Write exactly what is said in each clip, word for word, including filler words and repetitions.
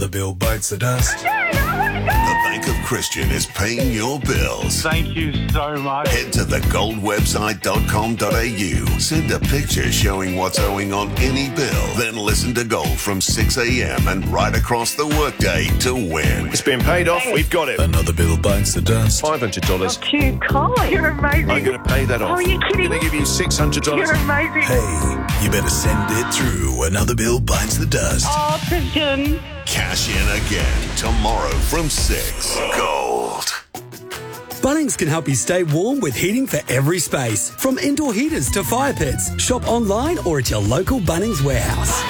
Another bill bites the dust. The Bank of Christian is paying your bills. Thank you so much. Head to the gold website dot com dot a u. Send a picture showing what's owing on any bill. Then listen to Gold from six a.m. and right across the workday to win. It's been paid off. We've got it. Another bill bites the dust. five hundred dollars. You're too kind. You're amazing. I'm going to pay that off. Oh, are you kidding? I'm going to give you six hundred dollars. You're amazing. Hey, you better send it through. Another bill bites the dust. Oh, Christian. Cash in again tomorrow from six. Gold. Bunnings can help you stay warm with heating for every space. From indoor heaters to fire pits. Shop online or at your local Bunnings warehouse.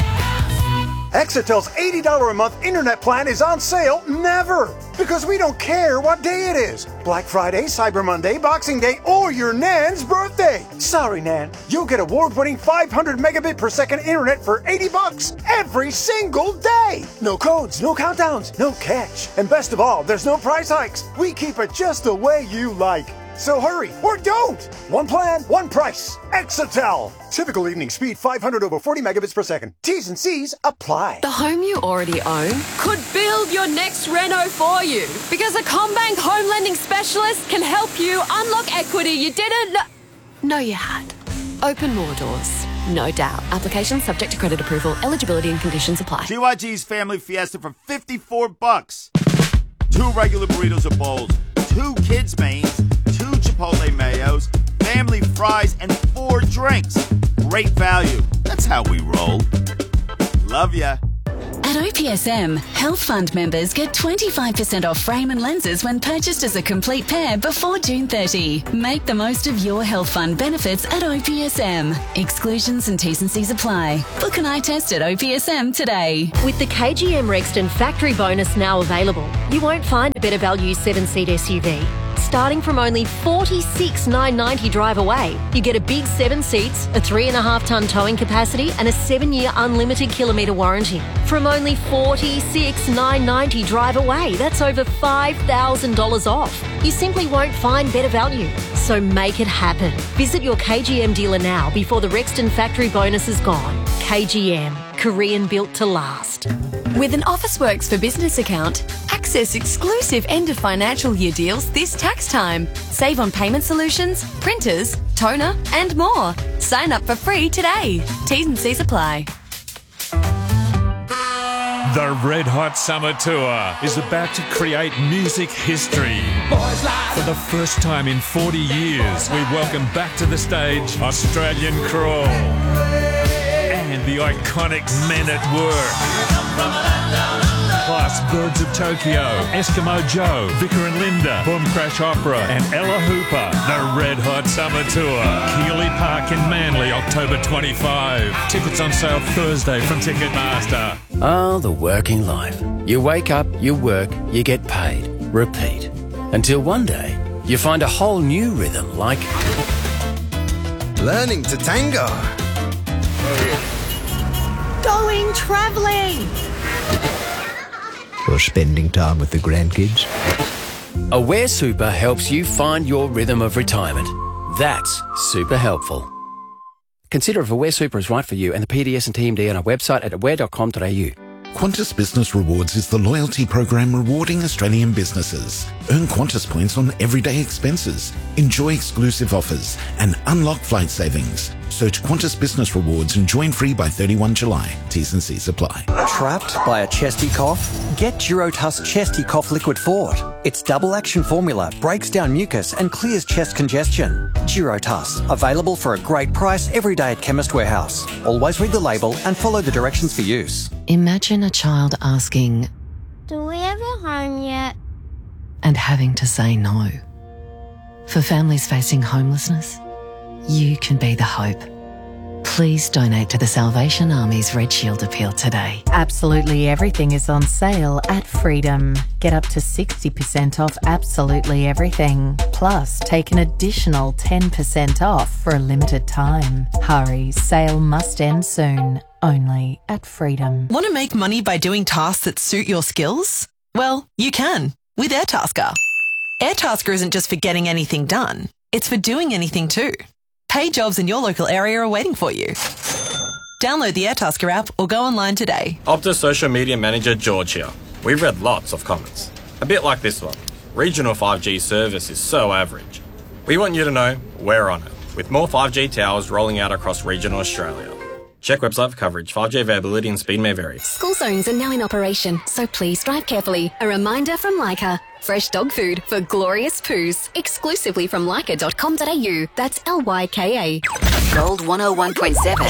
Exitel's eighty dollars a month internet plan is on sale never. Because we don't care what day it is. Black Friday, Cyber Monday, Boxing Day, or your Nan's birthday. Sorry, Nan. You'll get award-winning five hundred megabit per second internet for eighty bucks every single day. No codes, no countdowns, no catch. And best of all, there's no price hikes. We keep it just the way you like. So hurry, or don't! One plan, one price. Exitel. Typical evening speed five hundred over forty megabits per second. T's and C's apply. The home you already own could build your next reno for you. Because a CommBank home lending specialist can help you unlock equity you didn't know, know you had. Open more doors. No doubt. Application subject to credit approval. Eligibility and conditions apply. G Y G's Family Fiesta for fifty-four bucks. Two regular burritos or bowls, two kids' mains, two Chipotle mayos, family fries, and four drinks. Great value. That's how we roll. Love ya. At O P S M, Health Fund members get twenty-five percent off frame and lenses when purchased as a complete pair before June thirtieth. Make the most of your Health Fund benefits at O P S M. Exclusions and T's and C's apply. Book an eye test at O P S M today. With the K G M Rexton factory bonus now available, you won't find a better value seven-seat S U V. Starting from only forty-six thousand nine hundred ninety dollars drive away, you get a big seven seats, a three and a half tonne towing capacity, and a seven-year unlimited kilometre warranty. From only forty-six thousand nine hundred ninety dollars drive away, that's over five thousand dollars off. You simply won't find better value. So make it happen. Visit your K G M dealer now before the Rexton factory bonus is gone. K G M, Korean built to last. With an Officeworks for Business account, access exclusive end of financial year deals this tax time. Save on payment solutions, printers, toner, and more. Sign up for free today. T's and C's apply. The Red Hot Summer Tour is about to create music history. For the first time in forty years, we welcome back to the stage Australian Crawl and the iconic Men at Work. Plus Birds of Tokyo, Eskimo Joe, Vicar and Linda, Boom Crash Opera, and Ella Hooper. The Red Hot Summer Tour. Keeley Park in Manly, October twenty-fifth. Tickets on sale Thursday from Ticketmaster. Oh, the working life. You wake up, you work, you get paid. Repeat. Until one day, you find a whole new rhythm like... learning to tango. Going travelling. Or spending time with the grandkids. Aware Super helps you find your rhythm of retirement. That's super helpful. Consider if Aware Super is right for you and the P D S and T M D on our website at aware dot com dot a u. Qantas Business Rewards is the loyalty program rewarding Australian businesses. Earn Qantas points on everyday expenses, enjoy exclusive offers, and unlock flight savings. Search Qantas Business Rewards and join free by thirty-first of July. T's and C's apply. Trapped by a chesty cough? Get Durotuss Chesty Cough Liquid Fort. Its double action formula breaks down mucus and clears chest congestion. Durotuss, available for a great price every day at Chemist Warehouse. Always read the label and follow the directions for use. Imagine a child asking, "Do we have a home yet?" and having to say no. For families facing homelessness, you can be the hope. Please donate to the Salvation Army's Red Shield Appeal today. Absolutely everything is on sale at Freedom. Get up to sixty percent off absolutely everything. Plus, take an additional ten percent off for a limited time. Hurry, sale must end soon. Only at Freedom. Want to make money by doing tasks that suit your skills? Well, you can with Airtasker. Airtasker isn't just for getting anything done. It's for doing anything too. Paid jobs in your local area are waiting for you. Download the Airtasker app or go online today. Optus Social Media Manager George here. We've read lots of comments. A bit like this one. Regional five G service is so average. We want you to know we're on it, with more five G towers rolling out across regional Australia. Check website for coverage. five G availability and speed may vary. School zones are now in operation, so please drive carefully. A reminder from Leica. Fresh dog food for glorious poos. Exclusively from leica dot com dot a u. That's L Y K A. Gold one oh one point seven.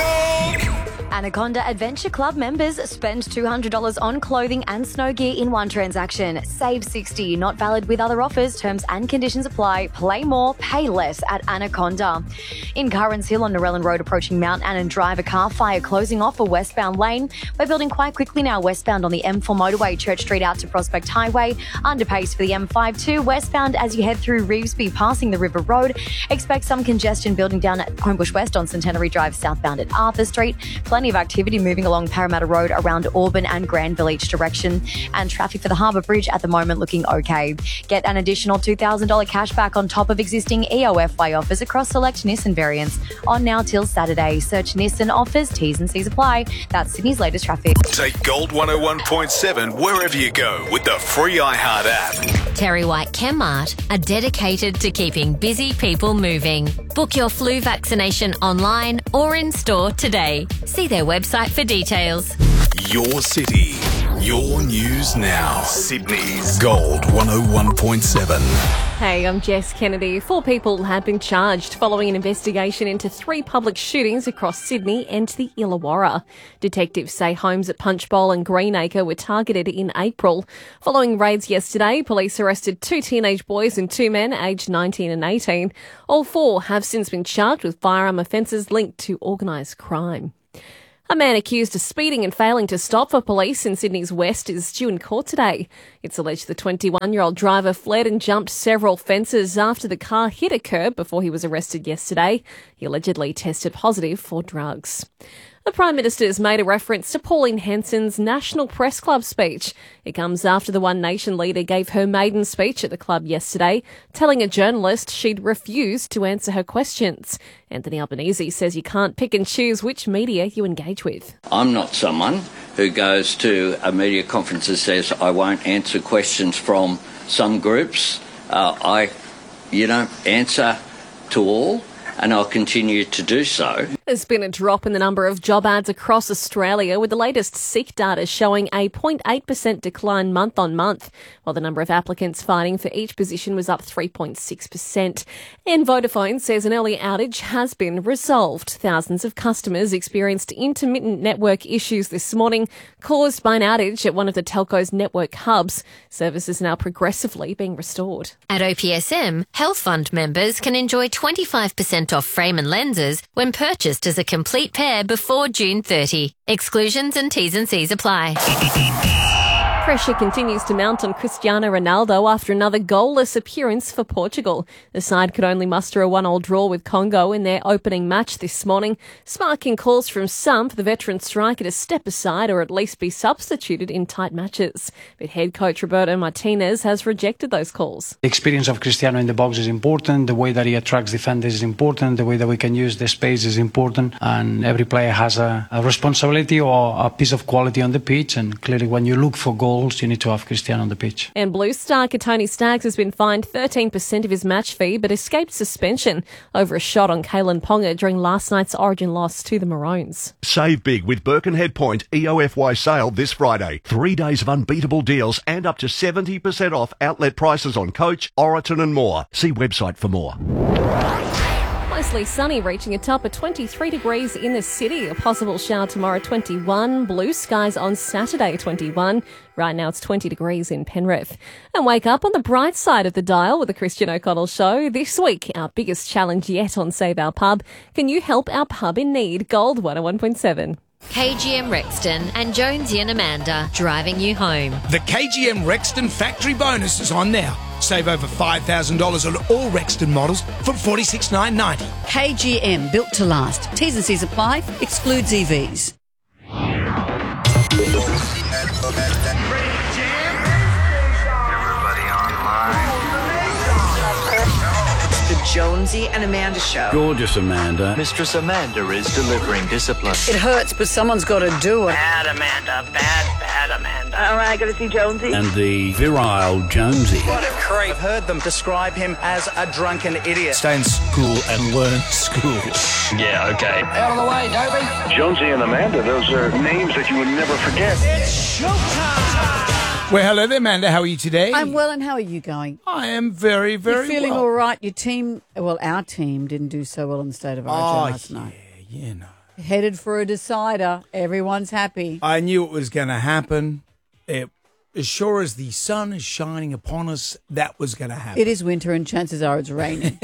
Anaconda Adventure Club members spend two hundred dollars on clothing and snow gear in one transaction. Save sixty dollars. Not valid with other offers. Terms and conditions apply. Play more, pay less at Anaconda. In Currans Hill on Narellan Road approaching Mount Annan Drive, a car fire closing off a westbound lane. We're building quite quickly now westbound on the M four motorway, Church Street out to Prospect Highway. Underpace for the M fifty-two westbound as you head through Revesby passing the River Road. Expect some congestion building down at Homebush West on Centenary Drive southbound at Arthur Street. Plenty of activity moving along Parramatta Road around Auburn and Granville each direction, and traffic for the Harbour Bridge at the moment looking okay. Get an additional two thousand dollars cash back on top of existing E O F Y offers across select Nissan variants on now till Saturday. Search Nissan offers, T's and C's apply. That's Sydney's latest traffic. Take Gold one oh one point seven wherever you go with the free iHeart app. Terry White Chemmart are dedicated to keeping busy people moving. Book your flu vaccination online or in store today. See their website for details. Your city, your news now. Sydney's Gold one oh one point seven. Hey, I'm Jess Kennedy. Four people have been charged following an investigation into three public shootings across Sydney and the Illawarra. Detectives say homes at Punchbowl and Greenacre were targeted in April. Following raids yesterday, police arrested two teenage boys and two men aged nineteen and eighteen. All four have since been charged with firearm offences linked to organised crime. A man accused of speeding and failing to stop for police in Sydney's West is due in court today. It's alleged the twenty-one-year-old driver fled and jumped several fences after the car hit a curb before he was arrested yesterday. He allegedly tested positive for drugs. The Prime Minister has made a reference to Pauline Hanson's National Press Club speech. It comes after the One Nation leader gave her maiden speech at the club yesterday, telling a journalist she'd refused to answer her questions. Anthony Albanese says you can't pick and choose which media you engage with. I'm not someone who goes to a media conference and says I won't answer questions from some groups. Uh, I, you know, answer to all, and I'll continue to do so. There's been a drop in the number of job ads across Australia, with the latest Seek data showing a zero point eight percent decline month on month, while the number of applicants fighting for each position was up three point six percent. And Vodafone says an early outage has been resolved. Thousands of customers experienced intermittent network issues this morning, caused by an outage at one of the telco's network hubs. Services now progressively being restored. At O P S M, Health Fund members can enjoy twenty-five percent off frame and lenses when purchased as a complete pair before June thirtieth. Exclusions and T's and C's apply. Pressure continues to mount on Cristiano Ronaldo after another goalless appearance for Portugal. The side could only muster a one-all draw with Congo in their opening match this morning, sparking calls from some for the veteran striker to step aside or at least be substituted in tight matches. But head coach Roberto Martinez has rejected those calls. The experience of Cristiano in the box is important, the way that he attracts defenders is important, the way that we can use the space is important, and every player has a, a responsibility or a piece of quality on the pitch, and clearly when you look for goals, you need to have Cristiano on the pitch. And Blue Star Tony Staggs has been fined thirteen percent of his match fee but escaped suspension over a shot on Kalen Ponga during last night's Origin loss to the Maroons. Save big with Birkenhead Point E O F Y sale this Friday. Three days of unbeatable deals and up to seventy percent off outlet prices on Coach, Oraton and more. See website for more. Mostly sunny, reaching a top of twenty-three degrees in the city. A possible shower tomorrow, twenty-one. Blue skies on Saturday, twenty-one. Right now it's twenty degrees in Penrith. And wake up on the bright side of the dial with the Christian O'Connell Show. This week, our biggest challenge yet on Save Our Pub. Can you help our pub in need? Gold one oh one point seven. K G M Rexton and Jonesy and Amanda driving you home. The K G M Rexton factory bonus is on now. Save over five thousand dollars on all Rexton models from forty-six thousand nine hundred ninety dollars. K G M, built to last. T's and C's apply. Excludes E Vs. Jonesy and Amanda Show. Gorgeous Amanda. Mistress Amanda is delivering discipline. It hurts, but someone's got to do it. Bad Amanda, bad, bad Amanda. All right, got to see Jonesy. And the virile Jonesy. What a creep. I've heard them describe him as a drunken idiot. Stay in school and learn school. Yeah, okay. Out of the way, Dobie. Jonesy and Amanda, those are names that you would never forget. It's showtime. Well, hello there, Amanda. How are you today? I'm well, and how are you going? I am very, very You're feeling well. all right? Your team, well, our team didn't do so well in the State of Origin Oh, last yeah, night. yeah, no. Headed for a decider. Everyone's happy. I knew it was going to happen. It, as sure as the sun is shining upon us, that was going to happen. It is winter, and chances are it's raining.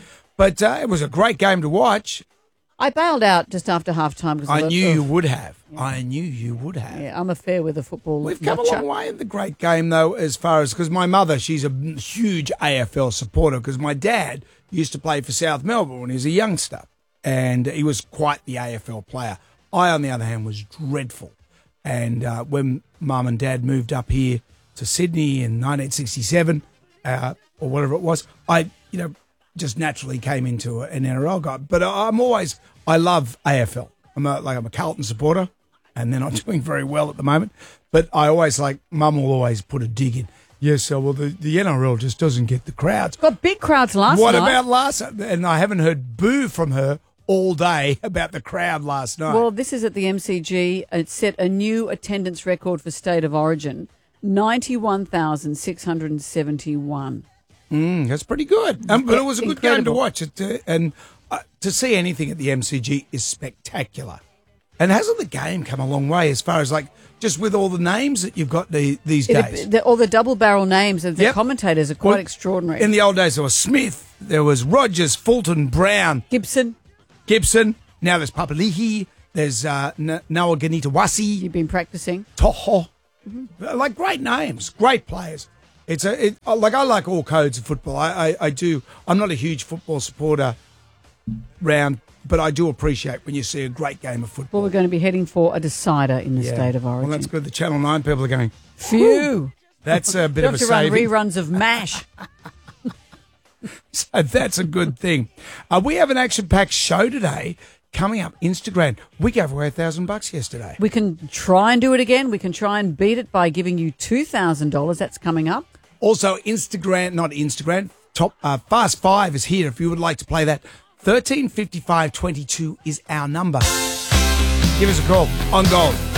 But uh, it was a great game to watch. I bailed out just after half time because I of, knew of, you would have. Yeah. I knew you would have. Yeah, I'm a fair weather football We've come watcher. a long way in the great game, though, as far as, because my mother, she's a huge A F L supporter, because my dad used to play for South Melbourne when he was a youngster, and he was quite the A F L player. I, on the other hand, was dreadful. And uh, when Mum and Dad moved up here to Sydney in nineteen sixty-seven, uh, or whatever it was, I, you know, just naturally came into an N R L guy. But I'm always, I love A F L. I'm a, like I'm a Carlton supporter, and they're not doing very well at the moment. But I always like, Mum will always put a dig in. Yes, so well, the, the N R L just doesn't get the crowds. Got big crowds last what night. What about last? And I haven't heard boo from her all day about the crowd last night. Well, this is at the M C G. It set a new attendance record for State of Origin, ninety-one thousand six hundred seventy-one. Mm, that's pretty good. Um, but it was a good Incredible. game to watch. It, uh, and uh, to see anything at the M C G is spectacular. And hasn't the game come a long way as far as like just with all the names that you've got the, these days? The, the, all the double barrel names of the Yep. commentators are quite Well, extraordinary. In the old days, there was Smith, there was Rogers, Fulton, Brown, Gibson, Gibson. Now there's Papali'i. There's uh, N- Noah Ganitawasi. You've been practicing. Toho. Mm-hmm. Like great names, great players. It's a it, like I like all codes of football. I, I, I do. I'm not a huge football supporter round, but I do appreciate when you see a great game of football. Well, we're going to be heading for a decider in the Yeah. State of Origin. Well, that's good. The Channel nine people are going, Phew. that's a bit You of a have to run saving. reruns of MASH. So that's a good thing. Uh, we have an action-packed show today coming up. Instagram. We gave away a thousand bucks yesterday. We can try and do it again. We can try and beat it by giving you two thousand dollars. That's coming up. Also, Instagram, not Instagram, top uh, Fast Five is here if you would like to play that. thirteen fifty-five twenty-two is our number. Give us a call on Gold.